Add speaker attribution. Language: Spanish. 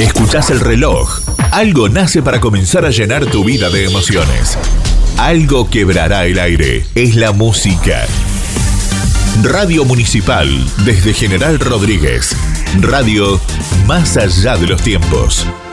Speaker 1: Escuchás el reloj. Algo nace para comenzar a llenar tu vida de emociones. Algo quebrará el aire. Es la música. Radio Municipal, desde General Rodríguez. Radio más allá de los tiempos.